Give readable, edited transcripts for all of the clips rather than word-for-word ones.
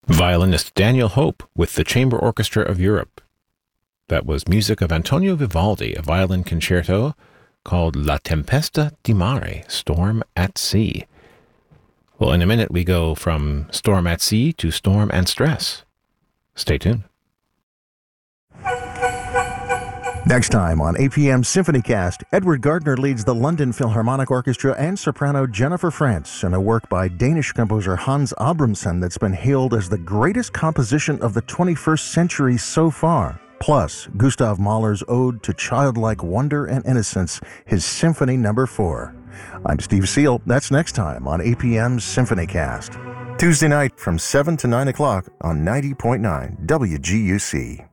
Violinist Daniel Hope with the Chamber Orchestra of Europe. That was music of Antonio Vivaldi, a violin concerto called La Tempesta di Mare, Storm at Sea. Well, in a minute we go from Storm at Sea to Storm and Stress. Stay tuned. Next time on APM Symphonycast, Edward Gardner leads the London Philharmonic Orchestra and soprano Jennifer Frantz in a work by Danish composer Hans Abramson that's been hailed as the greatest composition of the 21st century so far. Plus, Gustav Mahler's ode to childlike wonder and innocence, his Symphony No. 4. I'm Steve Seal. That's next time on APM Symphonycast. Tuesday night from 7 to 9 o'clock on 90.9 WGUC.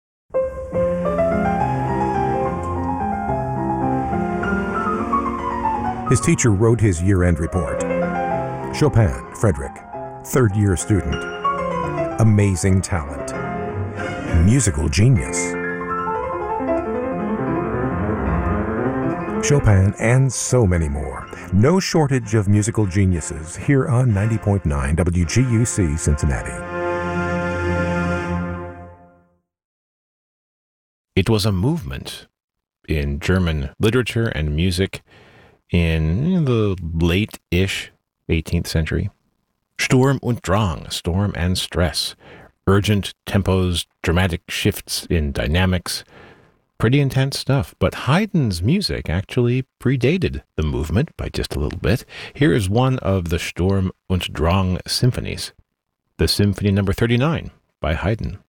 His teacher wrote his year-end report. Chopin, Frederick, third-year student. Amazing talent. Musical genius. Chopin and so many more. No shortage of musical geniuses here on 90.9 WGUC Cincinnati. It was a movement in German literature and music in the late-ish 18th century. Sturm und Drang, storm and stress. Urgent tempos, dramatic shifts in dynamics. Pretty intense stuff, but Haydn's music actually predated the movement by just a little bit. Here is one of the Sturm und Drang symphonies, the Symphony No. 39 by Haydn.